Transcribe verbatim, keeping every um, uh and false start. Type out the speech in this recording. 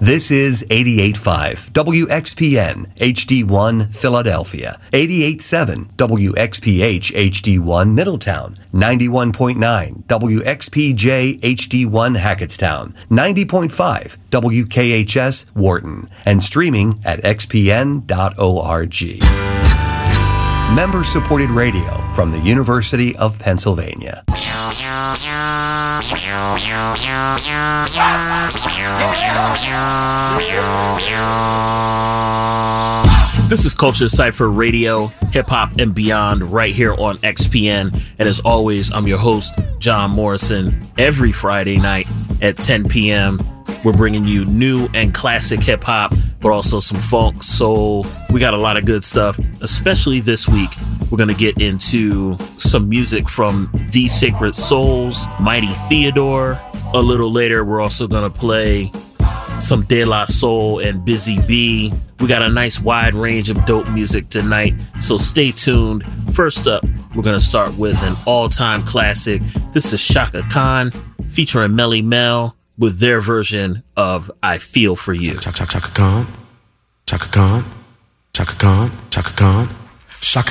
This is eighty-eight point five W X P N H D one Philadelphia, eighty-eight point seven W X P H H D one Middletown, ninety-one point nine W X P J H D one Hackettstown, ninety point five W K H S Wharton, and streaming at x p n dot org. Member-supported radio from the University of Pennsylvania. This is Culture Cypher Radio, hip hop and beyond, right here on X P N. And as always, I'm your host, John Morrison. Every Friday night at ten p.m., we're bringing you new and classic hip hop, but also some funk, soul. We got a lot of good stuff, especially this week. We're going to get into some music from The Sacred Souls, Mighty Theodore. A little later, we're also going to play some De La Soul and Busy Bee. We got a nice wide range of dope music tonight, so stay tuned. First up, we're going to start with an all-time classic. This is Chaka Khan featuring Melly Mel with their version of I Feel For You. Chaka Chaka Khan, Chaka Khan, Chaka Khan, Chaka Khan, Chaka